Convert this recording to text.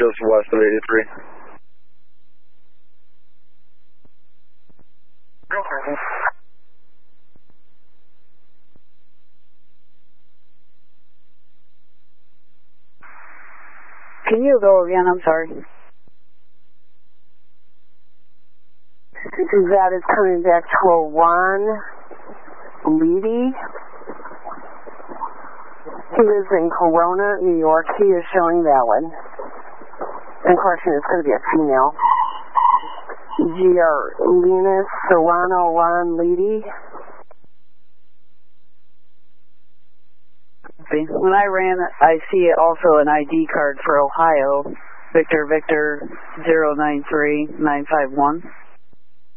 just west of 83. Okay. Can you go again? I'm sorry. That is coming back to a 1, Leedy. He lives in Corona, New York. He is showing valid. And question is going to be a female. GR Linus Serrano Ron Leedy. When I ran, I see also an ID card for Ohio. Victor 093951.